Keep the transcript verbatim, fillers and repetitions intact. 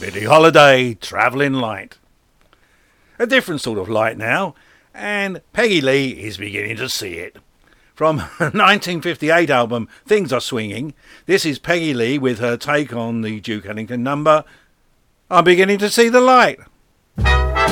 Billie Holiday, Travelling Light. A different sort of light now, and Peggy Lee is beginning to see it. From her nineteen fifty-eight album Things Are Swinging, this is Peggy Lee with her take on the Duke Ellington number, I'm Beginning to See the Light.